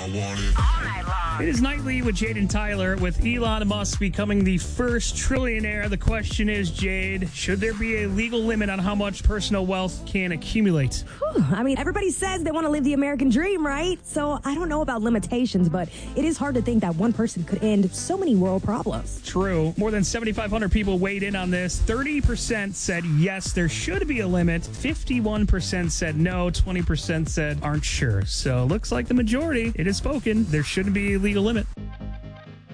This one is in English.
It is Nightly with Jade and Tyler, with Elon Musk becoming the first trillionaire. The question is, Jade, should there be a legal limit on how much personal wealth can accumulate? I mean, everybody says they want to live the American dream, right? So I don't know about limitations, but it is hard to think that one person could end so many world problems. True. More than 7,500 people weighed in on this. 30% said yes, there should be a limit. 51% said no. 20% said aren't sure. So looks like the majority, it is spoken. There shouldn't be a legal limit.